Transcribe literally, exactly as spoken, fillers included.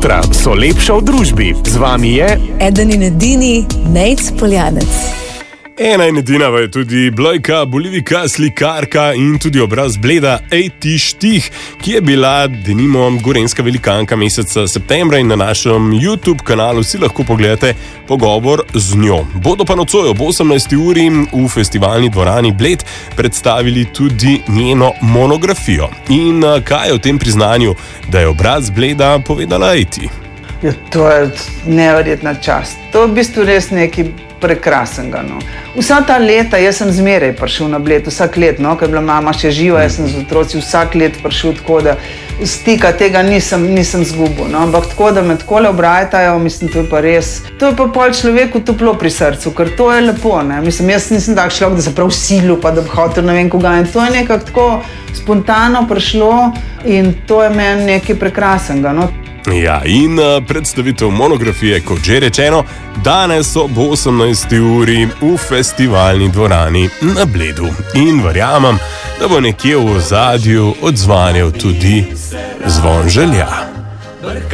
jutra so lepša v družbi. Z vami je eden in edini Nejc Poljanec. Ena in edina je tudi Blojka, bolivika, slikarka in tudi obraz Bleda Ejti Štih, ki je bila denimo gorenjska velikanka meseca septembra in na našem YouTube kanalu si lahko pogledate pogovor z njo. Bodo pa nocoj ob osemnajsti uri v festivalni dvorani Bled predstavili tudi njeno monografijo. In kaj je o tem priznanju, da je obraz Bleda povedala Ejti? Ja, to je neverjetna čast. To je v bistvu res nekaj prekrasnega. No. Vsa ta leta, jaz sem zmeraj prišel na Bled, vsak let, no, ko je bila mama še živa, jaz sem z otroci vsak let prišel, tako da stika tega nisem, nisem zgubil. No. Ampak tako, da me takole obrajtajo, mislim, to je pa res, to je pa pol človeku toplo pri srcu, ker to je lepo, ne. Mislim, jaz nisem tak človek, da se prav silil, pa da bi hotel ne vem koga, in to je nekako tako spontano prišlo in to je meni nekaj prekrasnega, no. Ja, in predstavitev monografije, kot že rečeno, danes ob osemnajsti uri v festivalni dvorani na Bledu. In verjamem, da bo nekje v ozadju odzvanjal tudi zvon želja.